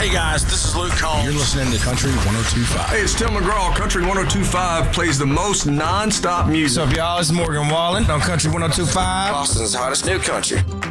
Hey guys, this is Luke Combs. You're listening to Country 102.5. Hey, it's Tim McGraw. Country 102.5 plays the most non-stop music. What's up, y'all? It's Morgan Wallen on Country 102.5. Boston's hottest new country.